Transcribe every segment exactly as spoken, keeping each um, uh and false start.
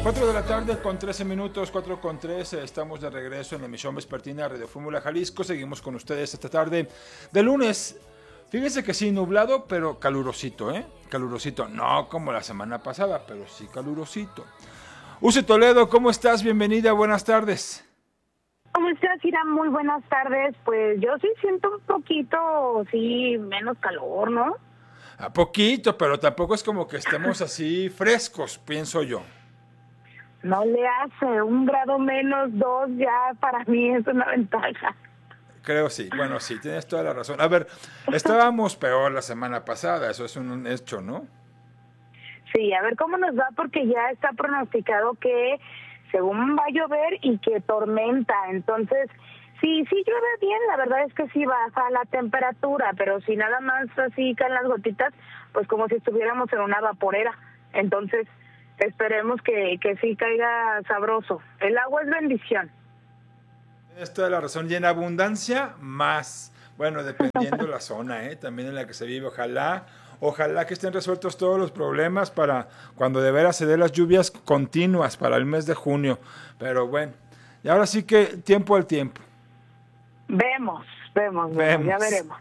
cuatro de la tarde con trece minutos, cuatro con trece, estamos de regreso en la emisión vespertina de Radio Fórmula Jalisco. Seguimos con ustedes esta tarde de lunes. Fíjense que sí, nublado, pero calurosito, ¿eh? Calurosito, no como la semana pasada, pero sí calurosito. Uce Toledo, ¿cómo estás? Bienvenida, buenas tardes. ¿Cómo estás, Ira? Muy buenas tardes. Pues yo sí siento un poquito, sí, menos calor, ¿no? A poquito, pero tampoco es como que estemos así frescos, pienso yo. No le hace, un grado menos, dos, ya para mí es una ventaja. Creo sí, bueno, sí, tienes toda la razón. A ver, estábamos peor la semana pasada, eso es un hecho, ¿no? Sí, a ver cómo nos va, porque ya está pronosticado que según va a llover y que tormenta, entonces, sí, sí llueve bien, la verdad es que sí baja la temperatura, pero si nada más así caen las gotitas, pues como si estuviéramos en una vaporera, entonces esperemos que, que sí caiga sabroso. El agua es bendición. Tienes toda la razón, y en abundancia más, bueno, dependiendo la zona, ¿eh? También en la que se vive, ojalá, ojalá que estén resueltos todos los problemas para cuando de veras se den las lluvias continuas para el mes de junio, pero bueno, y ahora sí que tiempo al tiempo. Vemos, vemos, vemos, vemos. Ya veremos.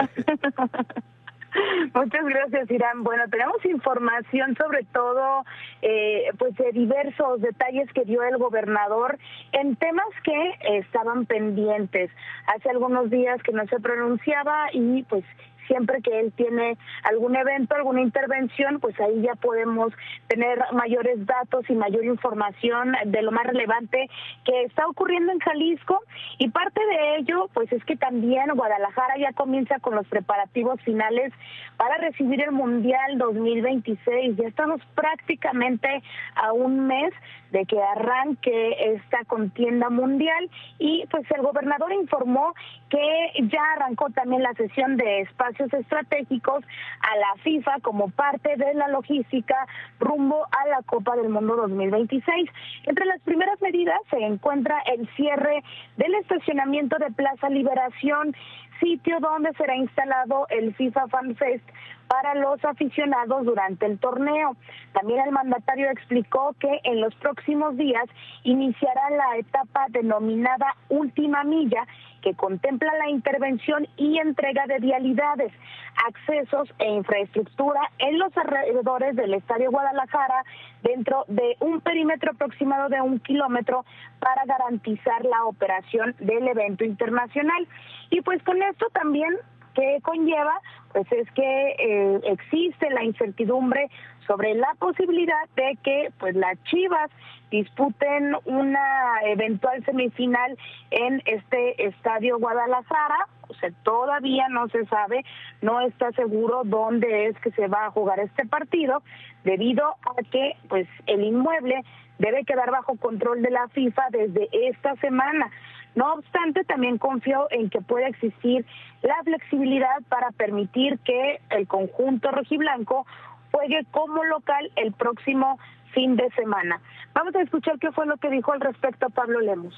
Muchas gracias, Irán. Bueno, tenemos información sobre todo, eh, pues de diversos detalles que dio el gobernador en temas que estaban pendientes. Hace algunos días que no se pronunciaba y pues siempre que él tiene algún evento, alguna intervención, pues ahí ya podemos tener mayores datos y mayor información de lo más relevante que está ocurriendo en Jalisco. Y parte de ello, pues es que también Guadalajara ya comienza con los preparativos finales para recibir el Mundial dos mil veintiséis. Ya estamos prácticamente a un mes de que arranque esta contienda mundial y pues el gobernador informó que ya arrancó también la sesión de espacios estratégicos a la FIFA como parte de la logística rumbo a la Copa del Mundo dos mil veintiséis. Entre las primeras medidas se encuentra el cierre del estacionamiento de Plaza Liberación, sitio donde será instalado el FIFA Fan Fest para los aficionados durante el torneo. También el mandatario explicó que en los próximos días iniciará la etapa denominada Última Milla, que contempla la intervención y entrega de vialidades, accesos e infraestructura en los alrededores del Estadio Guadalajara dentro de un perímetro aproximado de un kilómetro para garantizar la operación del evento internacional. Y pues con esto también, ¿qué conlleva? Pues es que eh, existe la incertidumbre sobre la posibilidad de que pues las Chivas disputen una eventual semifinal en este Estadio Guadalajara. O sea, todavía no se sabe, no está seguro dónde es que se va a jugar este partido, debido a que pues el inmueble debe quedar bajo control de la FIFA desde esta semana. No obstante, también confío en que pueda existir la flexibilidad para permitir que el conjunto rojiblanco juegue como local el próximo fin de semana. Vamos a escuchar qué fue lo que dijo al respecto Pablo Lemus.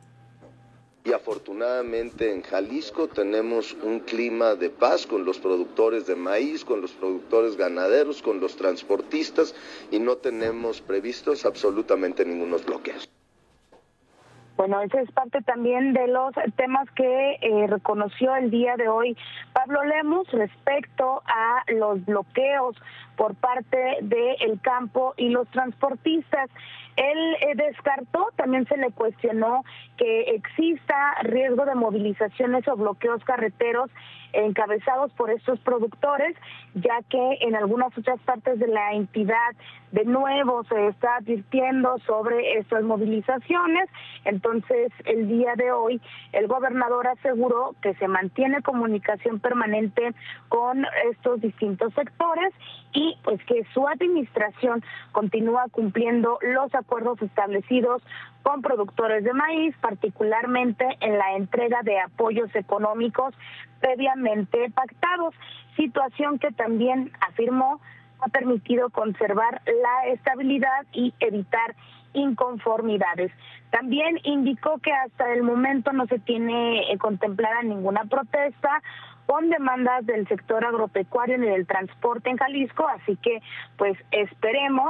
Y afortunadamente en Jalisco tenemos un clima de paz con los productores de maíz, con los productores ganaderos, con los transportistas, y no tenemos previstos absolutamente ningunos bloqueos. Bueno, ese es parte también de los temas que eh, reconoció el día de hoy Pablo Lemus respecto a los bloqueos por parte del campo y los transportistas. Él eh, descartó, también se le cuestionó que exista riesgo de movilizaciones o bloqueos carreteros encabezados por estos productores, ya que en algunas otras partes de la entidad de nuevo se está advirtiendo sobre estas movilizaciones. Entonces, el día de hoy, el gobernador aseguró que se mantiene comunicación permanente con estos distintos sectores y pues que su administración continúa cumpliendo los acuerdos establecidos con productores de maíz, particularmente en la entrega de apoyos económicos previamente pactados, situación que también afirmó ha permitido conservar la estabilidad y evitar inconformidades. También indicó que hasta el momento no se tiene eh, contemplada ninguna protesta con demandas del sector agropecuario ni del transporte en Jalisco, así que pues esperemos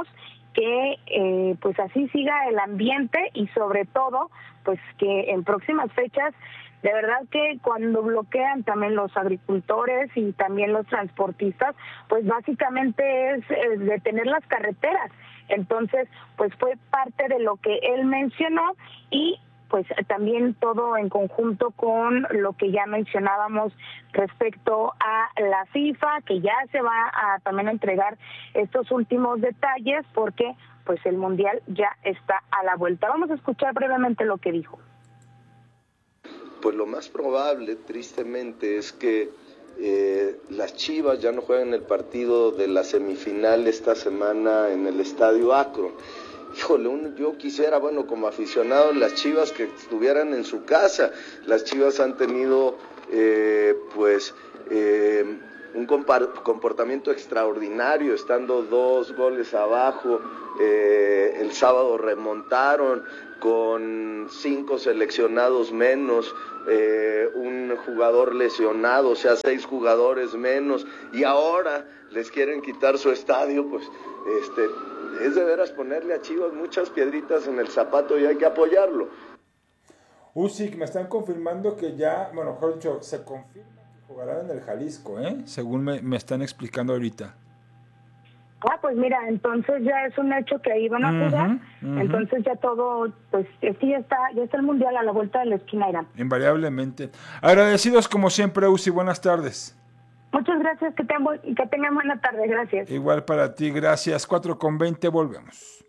que eh, pues así siga el ambiente y sobre todo pues que en próximas fechas, de verdad que cuando bloquean también los agricultores y también los transportistas, pues básicamente es, es detener las carreteras. Entonces, pues fue parte de lo que él mencionó y pues también todo en conjunto con lo que ya mencionábamos respecto a la FIFA, que ya se va a también a entregar estos últimos detalles porque pues el Mundial ya está a la vuelta. Vamos a escuchar brevemente lo que dijo. Pues lo más probable, tristemente, es que eh, las Chivas ya no jueguen el partido de la semifinal esta semana en el Estadio Akron. Híjole, uno, yo quisiera, bueno, como aficionado, las Chivas que estuvieran en su casa. Las Chivas han tenido, eh, pues, eh, un comportamiento extraordinario, estando dos goles abajo. Eh, el sábado remontaron con cinco seleccionados menos, eh, un jugador lesionado, o sea, seis jugadores menos, y ahora les quieren quitar su estadio, pues, este... es de veras ponerle a Chivas muchas piedritas en el zapato y hay que apoyarlo. Usyk, me están confirmando que ya, bueno, mejor dicho, se confirma que jugarán en el Jalisco, ¿eh? Según me, me están explicando ahorita. Ah, pues mira, entonces ya es un hecho que ahí van a jugar, uh-huh, uh-huh. Entonces ya todo, pues sí, ya está, ya está el Mundial a la vuelta de la esquina, Irán. Invariablemente. Agradecidos como siempre, Usyk, buenas tardes. Muchas gracias, que tengan, que tengan buena tarde, gracias. Igual para ti, gracias. cuatro con veinte, volvemos.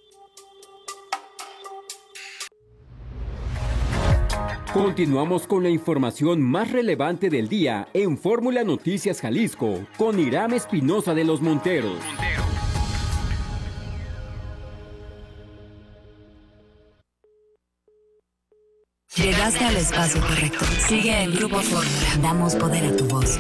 Continuamos con la información más relevante del día en Fórmula Noticias Jalisco, con Iram Espinosa de los Monteros. Llegaste al espacio correcto. Sigue en Grupo Fórmula. Damos poder a tu voz.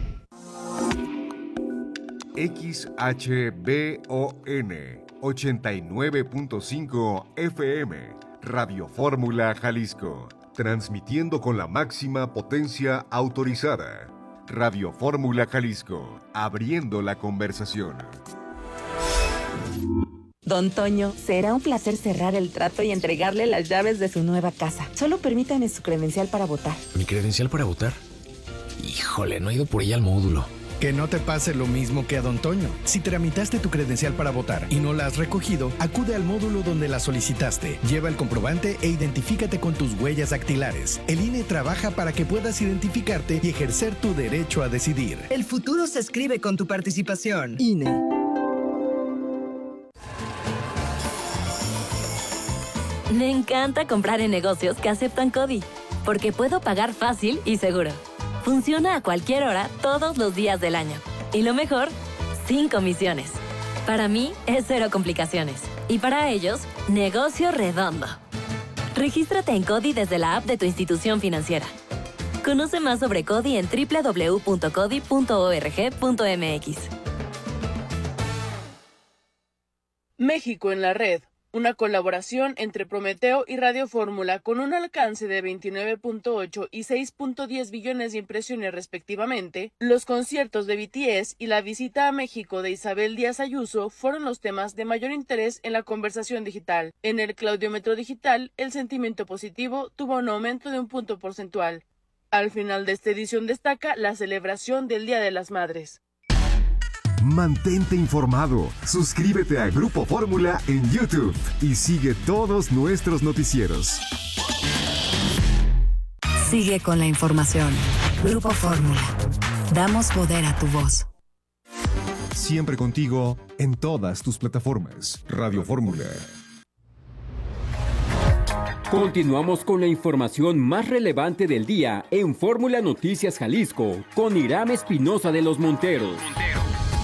X H B O N ochenta y nueve punto cinco F M, Radio Fórmula Jalisco, transmitiendo con la máxima potencia autorizada. Radio Fórmula Jalisco, abriendo la conversación. Don Toño, será un placer cerrar el trato y entregarle las llaves de su nueva casa. Solo permítame su credencial para votar. ¿Mi credencial para votar? Híjole, no he ido por ella al módulo. Que no te pase lo mismo que a Don Toño. Si tramitaste tu credencial para votar y no la has recogido, acude al módulo donde la solicitaste. Lleva el comprobante e identifícate con tus huellas dactilares. El I N E trabaja para que puedas identificarte y ejercer tu derecho a decidir. El futuro se escribe con tu participación. I N E. Me encanta comprar en negocios que aceptan CODI, porque puedo pagar fácil y seguro. Funciona a cualquier hora, todos los días del año. Y lo mejor, sin comisiones. Para mí, es cero complicaciones. Y para ellos, negocio redondo. Regístrate en CODI desde la app de tu institución financiera. Conoce más sobre CODI en doble u doble u doble u punto codi punto org punto m x. México en la red. Una colaboración entre Prometeo y Radio Fórmula con un alcance de veintinueve punto ocho y seis punto diez billones de impresiones respectivamente. Los conciertos de B T S y la visita a México de Isabel Díaz Ayuso fueron los temas de mayor interés en la conversación digital. En el Claudiómetro digital, el sentimiento positivo tuvo un aumento de un punto porcentual. Al final de esta edición destaca la celebración del Día de las Madres. Mantente informado, suscríbete a Grupo Fórmula en YouTube y sigue todos nuestros noticieros. Sigue con la información. Grupo Fórmula. Damos poder a tu voz. Siempre contigo en todas tus plataformas. Radio Fórmula. Continuamos con la información más relevante del día en Fórmula Noticias Jalisco, con Iram Espinosa de los Monteros.